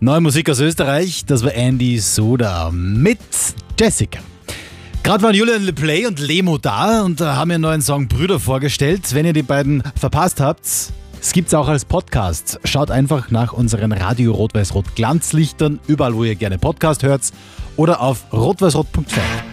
Neue Musik aus Österreich, das war Andy Soda mit Jessica. Gerade waren Julian LePlay und Lemo da und haben ihren neuen Song Brüder vorgestellt. Wenn ihr die beiden verpasst habt, es gibt's auch als Podcast. Schaut einfach nach unseren Radio Rot-Weiß-Rot Glanzlichtern, überall wo ihr gerne Podcast hört oder auf rotweißrot.de.